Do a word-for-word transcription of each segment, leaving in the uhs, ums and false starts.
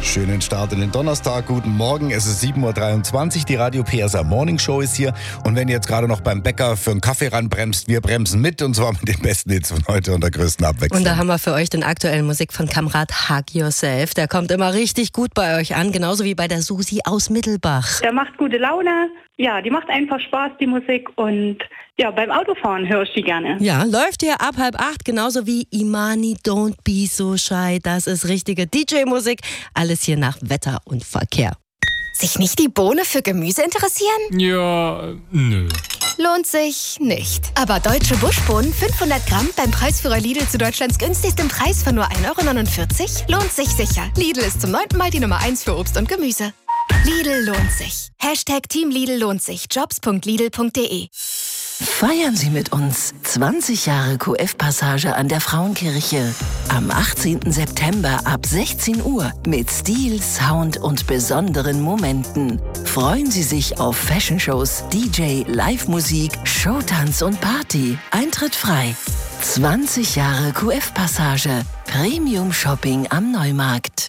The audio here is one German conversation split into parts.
Schönen Start in den Donnerstag, guten Morgen, es ist sieben Uhr dreiundzwanzig, die Radio P S R Morning Show ist hier und wenn ihr jetzt gerade noch beim Bäcker für einen Kaffee ranbremst, wir bremsen mit und zwar mit den besten Hits von heute und der größten Abwechslung. Und da haben wir für euch den aktuellen Musik von Kamrat Hug Yourself, der kommt immer richtig gut bei euch an, genauso wie bei der Susi aus Mittelbach. Der macht gute Laune, ja, die macht einfach Spaß, die Musik und ja, beim Autofahren höre ich die gerne. Ja, läuft hier ab halb acht, genauso wie Imani Don't Be So Shy, das ist richtige D J-Musik, alles hier nach Wetter und Verkehr. Sich nicht die Bohne für Gemüse interessieren? Ja, nö. Lohnt sich nicht. Aber deutsche Buschbohnen, fünfhundert Gramm beim Preisführer Lidl zu Deutschlands günstigstem Preis von nur ein Euro neunundvierzig, lohnt sich sicher. Lidl ist zum neunten Mal die Nummer eins für Obst und Gemüse. Lidl lohnt sich. Hashtag Team Lidl lohnt sich. Jobs punkt lidl punkt de. Feiern Sie mit uns zwanzig Jahre Q F-Passage an der Frauenkirche. Am achtzehnten September ab sechzehn Uhr mit Stil, Sound und besonderen Momenten. Freuen Sie sich auf Fashion-Shows, D J, Live-Musik, Showtanz und Party. Eintritt frei. zwanzig Jahre Q F-Passage. Premium-Shopping am Neumarkt.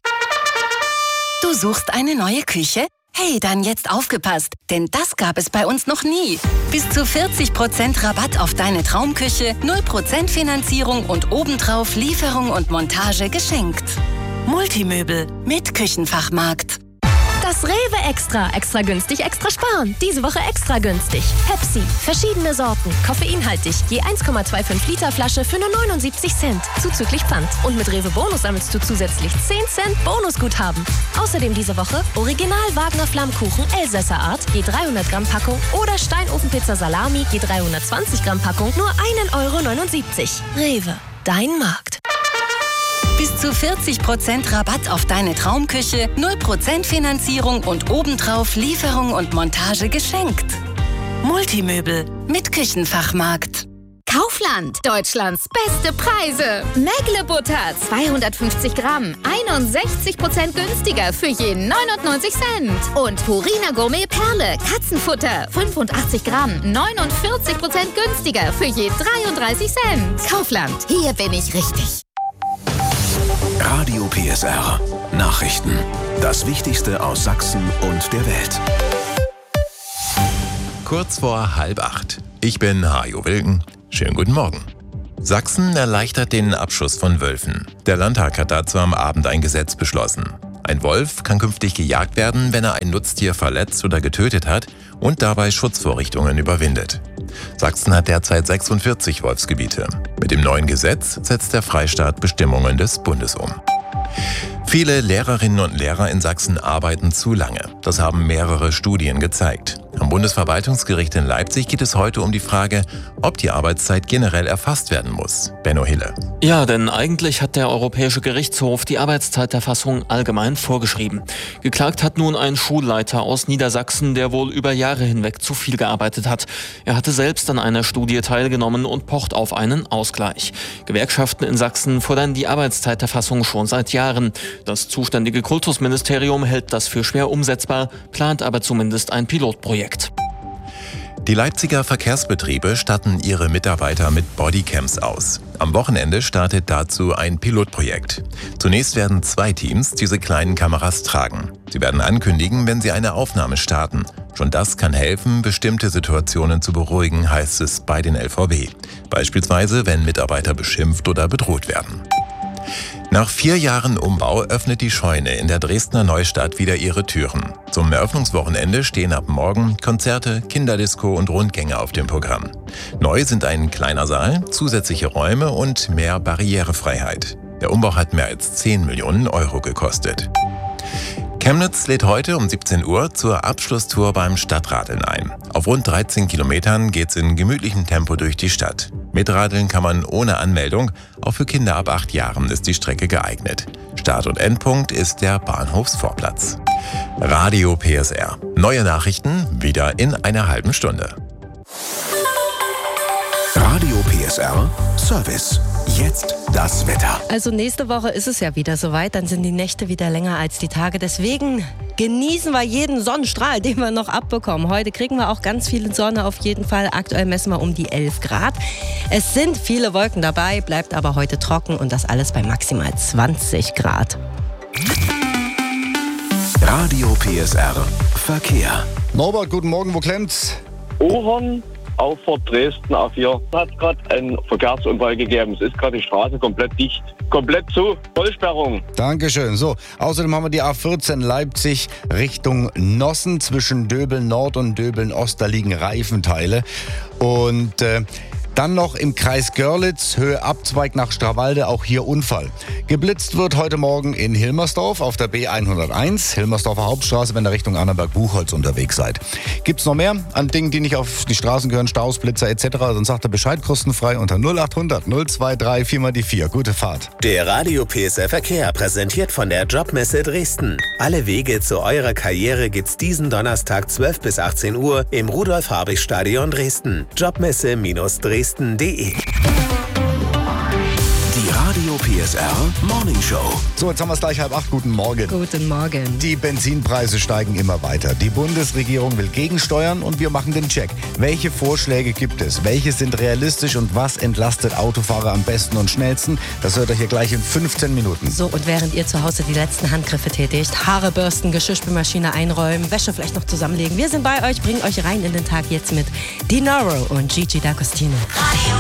Du suchst eine neue Küche? Hey, dann jetzt aufgepasst, denn das gab es bei uns noch nie. Bis zu vierzig Prozent Rabatt auf deine Traumküche, null Prozent Finanzierung und obendrauf Lieferung und Montage geschenkt. Multimöbel mit Küchenfachmarkt. Das Rewe Extra. Extra günstig, extra sparen. Diese Woche extra günstig. Pepsi. Verschiedene Sorten. Koffeinhaltig. Je eins Komma fünfundzwanzig Liter Flasche für nur neunundsiebzig Cent. Zuzüglich Pfand. Und mit Rewe Bonus sammelst du zusätzlich zehn Cent Bonusguthaben. Außerdem diese Woche Original Wagner Flammkuchen Elsässer Art. Je dreihundert Gramm Packung. Oder Steinofenpizza Salami. Je dreihundertzwanzig Gramm Packung. Nur ein Euro neunundsiebzig. Rewe. Dein Markt. Bis zu vierzig Prozent Rabatt auf deine Traumküche, null Prozent Finanzierung und obendrauf Lieferung und Montage geschenkt. Multimöbel mit Küchenfachmarkt. Kaufland, Deutschlands beste Preise. Mägle-Butter, zweihundertfünfzig Gramm, einundsechzig Prozent günstiger für je neunundneunzig Cent. Und Purina Gourmet Perle, Katzenfutter, fünfundachtzig Gramm, neunundvierzig Prozent günstiger für je dreiunddreißig Cent. Kaufland, hier bin ich richtig. Radio P S R. Nachrichten. Das Wichtigste aus Sachsen und der Welt. Kurz vor halb acht. Ich bin Hajo Wilken. Schönen guten Morgen. Sachsen erleichtert den Abschuss von Wölfen. Der Landtag hat dazu am Abend ein Gesetz beschlossen. Ein Wolf kann künftig gejagt werden, wenn er ein Nutztier verletzt oder getötet hat und dabei Schutzvorrichtungen überwindet. Sachsen hat derzeit sechsundvierzig Wolfsgebiete. Mit dem neuen Gesetz setzt der Freistaat Bestimmungen des Bundes um. Viele Lehrerinnen und Lehrer in Sachsen arbeiten zu lange. Das haben mehrere Studien gezeigt. Am Bundesverwaltungsgericht in Leipzig geht es heute um die Frage, ob die Arbeitszeit generell erfasst werden muss. Benno Hille. Ja, denn eigentlich hat der Europäische Gerichtshof die Arbeitszeiterfassung allgemein vorgeschrieben. Geklagt hat nun ein Schulleiter aus Niedersachsen, der wohl über Jahre hinweg zu viel gearbeitet hat. Er hatte selbst an einer Studie teilgenommen und pocht auf einen Ausgleich. Gewerkschaften in Sachsen fordern die Arbeitszeiterfassung schon seit Jahren. Das zuständige Kultusministerium hält das für schwer umsetzbar, plant aber zumindest ein Pilotprojekt. Die Leipziger Verkehrsbetriebe statten ihre Mitarbeiter mit Bodycams aus. Am Wochenende startet dazu ein Pilotprojekt. Zunächst werden zwei Teams diese kleinen Kameras tragen. Sie werden ankündigen, wenn sie eine Aufnahme starten. Schon das kann helfen, bestimmte Situationen zu beruhigen, heißt es bei den L V B. Beispielsweise, wenn Mitarbeiter beschimpft oder bedroht werden. Nach vier Jahren Umbau öffnet die Scheune in der Dresdner Neustadt wieder ihre Türen. Zum Eröffnungswochenende stehen ab morgen Konzerte, Kinderdisco und Rundgänge auf dem Programm. Neu sind ein kleiner Saal, zusätzliche Räume und mehr Barrierefreiheit. Der Umbau hat mehr als zehn Millionen Euro gekostet. Chemnitz lädt heute um siebzehn Uhr zur Abschlusstour beim Stadtradeln ein. Auf rund dreizehn Kilometern geht's in gemütlichem Tempo durch die Stadt. Mitradeln kann man ohne Anmeldung, auch für Kinder ab acht Jahren ist die Strecke geeignet. Start- und Endpunkt ist der Bahnhofsvorplatz. Radio P S R. Neue Nachrichten wieder in einer halben Stunde. Radio P S R Service. Jetzt das Wetter. Also nächste Woche ist es ja wieder soweit, dann sind die Nächte wieder länger als die Tage. Deswegen genießen wir jeden Sonnenstrahl, den wir noch abbekommen. Heute kriegen wir auch ganz viel Sonne auf jeden Fall. Aktuell messen wir um die elf Grad. Es sind viele Wolken dabei, bleibt aber heute trocken und das alles bei maximal zwanzig Grad. Radio P S R Verkehr. Norbert, guten Morgen, wo klemmt's? Ohorn, Auffahrt Dresden A vier. Hat gerade einen Verkehrsunfall gegeben. Es ist gerade die Straße komplett dicht. Komplett zu. Vollsperrung. Dankeschön. So, außerdem haben wir die A vierzehn Leipzig Richtung Nossen. Zwischen Döbeln Nord und Döbeln Ost, da liegen Reifenteile. Und äh, dann noch im Kreis Görlitz, Höhe Abzweig nach Strawalde, auch hier Unfall. Geblitzt wird heute Morgen in Hilmersdorf auf der B hunderteins, Hilmersdorfer Hauptstraße, wenn ihr Richtung Annaberg-Buchholz unterwegs seid. Gibt's noch mehr an Dingen, die nicht auf die Straßen gehören, Staus, Blitzer et cetera? Dann sagt ihr Bescheid, kostenfrei unter null acht hundert null zwei drei vier mal die vier. Gute Fahrt. Der Radio P S R Verkehr, präsentiert von der Jobmesse Dresden. Alle Wege zu eurer Karriere gibt's diesen Donnerstag zwölf bis achtzehn Uhr im Rudolf-Habich-Stadion Dresden. Jobmesse Dresden punkt de. Die Radio P S R Morning Show. So, jetzt haben wir es gleich halb acht. Guten Morgen. Guten Morgen. Die Benzinpreise steigen immer weiter. Die Bundesregierung will gegensteuern und wir machen den Check. Welche Vorschläge gibt es? Welche sind realistisch und was entlastet Autofahrer am besten und schnellsten? Das hört ihr hier gleich in fünfzehn Minuten. So, und während ihr zu Hause die letzten Handgriffe tätigt, Haare bürsten, Geschirrspülmaschine einräumen, Wäsche vielleicht noch zusammenlegen. Wir sind bei euch, bringen euch rein in den Tag jetzt mit Dinoro und Gigi D'Agostino. Radio